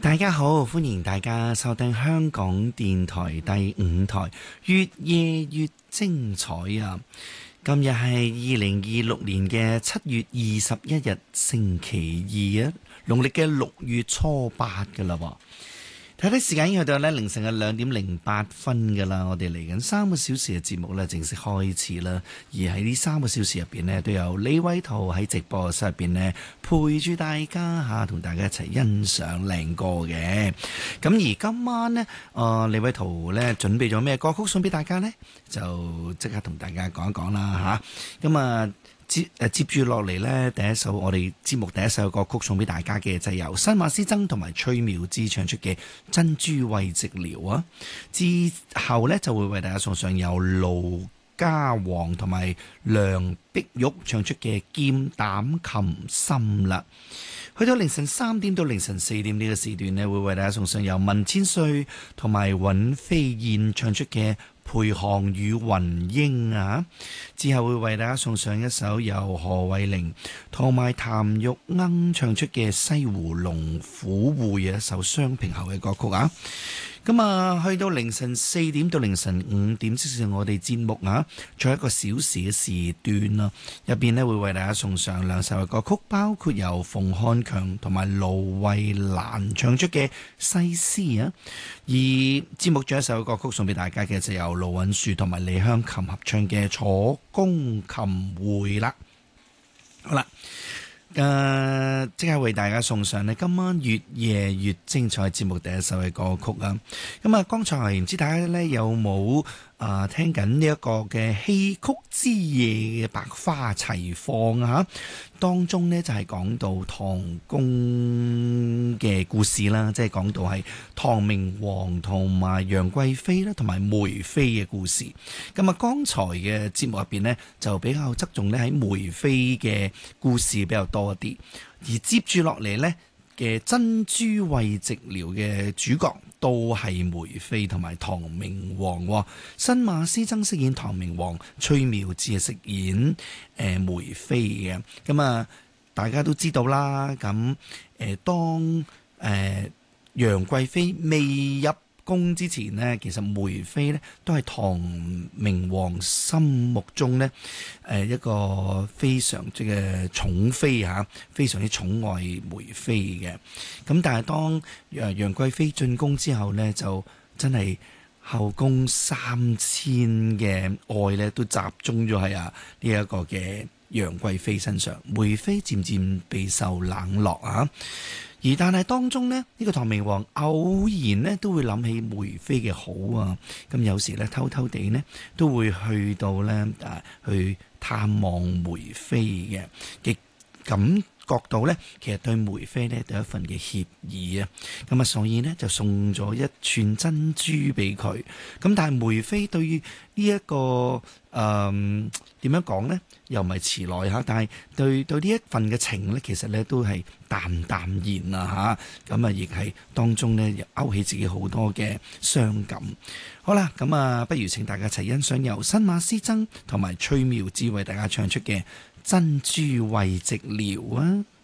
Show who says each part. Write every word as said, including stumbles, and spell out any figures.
Speaker 1: 大家好，歡迎大家收聽香港電台第五台，越夜越精彩啊！今日係二零二六年嘅七月二十一日星期二啊，農曆嘅六月初八噶啦。睇睇時間已經去到咧凌晨嘅兩點零八分噶啦，我哋嚟緊三個小時嘅節目咧正式開始啦。而喺呢三個小時入邊呢，都有李偉圖喺直播室入邊呢陪住大家吓，同大家一齊欣賞靚歌嘅。咁而今晚呢，呃、李偉圖咧準備咗咩歌曲送俾大家呢？就即刻同大家講一講啦吓。咁啊。接誒接住落嚟呢，第一首我哋節目第一首歌曲送俾大家嘅就係由新馬師曾同埋崔妙芝唱出嘅《珍珠慰寂寥》啊。之後呢，就會為大家送上由盧家煌同埋梁碧玉唱出嘅《劍膽琴心》啦。去到凌晨三點到凌晨四點呢個時段呢，會為大家送上由文千歲同埋尹飛燕唱出嘅《陪航與雲英》啊，之後會為大家送上一首由何慧玲同埋譚玉鶯唱出嘅《西湖龍虎會》嘅一首雙平喉嘅歌曲啊。咁啊，去到凌晨四點到凌晨五點，即係我哋節目啊，仲有一個小時嘅時段啦。入邊呢會為大家送上兩首嘅歌曲，包括由馮漢強同埋盧慧蘭唱出嘅《西施》啊。而節目仲有一首歌曲送俾大家嘅，就由盧允樹同埋李香琴合唱嘅《楚宮琴會》啦。好啦。誒、呃，即刻為大家送上呢今晚越夜越精彩節目第一首嘅歌曲啊！咁啊，剛才唔知大家呢有冇啊、呃、聽緊呢一個嘅戲曲之夜嘅百花齊放啊！當中呢就係、是、講到唐宮嘅故事啦，即係講到係唐明皇同埋楊貴妃啦，同埋梅妃嘅故事。咁啊，剛才嘅節目入邊呢，就比較側重呢喺梅妃嘅故事比較多一啲，而接住落嚟呢嘅珍珠慰寂寥嘅主角都係梅妃同埋唐明皇。新馬師曾飾演唐明皇，崔妙芝係飾演誒、呃、梅妃嘅。咁啊，大家都知道啦。咁誒、呃，當誒、呃、楊貴妃未入宮之前呢，其實梅妃呢都係唐明皇心目中呢誒一個非常之嘅寵妃吓，非常之寵愛梅妃嘅。咁但係當誒楊貴妃進宮之後呢，就真係後宮三千嘅愛呢都集中咗喺啊呢一個嘅楊貴妃身上，梅妃漸漸備受冷落啊。而但係當中呢，呢、呢個唐明皇偶然呢都會諗起梅妃嘅好啊，咁有時呢，偷偷地呢都會去到呢啊去探望梅妃嘅嘅感覺到呢，其實對梅妃呢有一份嘅歉意啊，咁啊所以呢，就送咗一串珍珠俾佢，咁但係梅妃對於呢一個誒點樣講呢？又唔係遲來嚇，但係對對呢一份嘅情呢，其實呢都係淡淡然啊嚇，咁啊亦係當中呢，勾起自己好多嘅傷感。好啦，咁啊不如請大家一齊欣賞由新馬師曾同埋崔妙芝為大家唱出嘅《珍珠慰寂寥》啊！